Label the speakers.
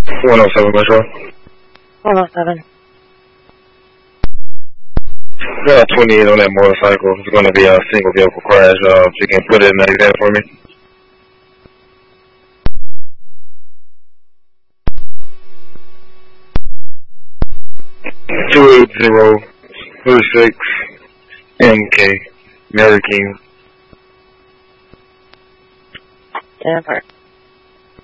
Speaker 1: 107 Metro.
Speaker 2: 107.
Speaker 1: Got 28 on that motorcycle. It's going to be a single vehicle crash. If you can put it in that exam for me. 28036 MK, Mary King.
Speaker 2: Stand apart.